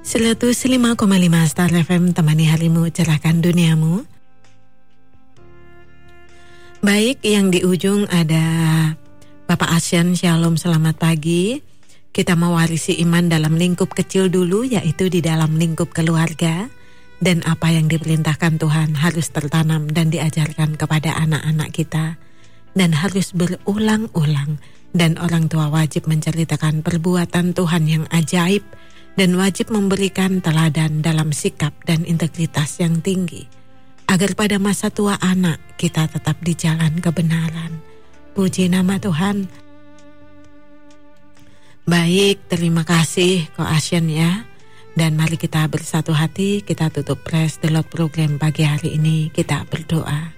105,5 Star FM, temani harimu, cerahkan duniamu. Baik, yang di ujung ada Bapak Asyan. Shalom, selamat pagi. Kita mewarisi iman dalam lingkup kecil dulu, yaitu di dalam lingkup keluarga. Dan apa yang diperintahkan Tuhan harus tertanam dan diajarkan kepada anak-anak kita. Dan harus berulang-ulang. Dan orang tua wajib menceritakan perbuatan Tuhan yang ajaib, dan wajib memberikan teladan dalam sikap dan integritas yang tinggi, agar pada masa tua anak kita tetap di jalan kebenaran. Puji nama Tuhan. Baik, terima kasih Ko Asyan ya. Dan mari kita bersatu hati, kita tutup Praise the Lord program pagi hari ini, kita berdoa.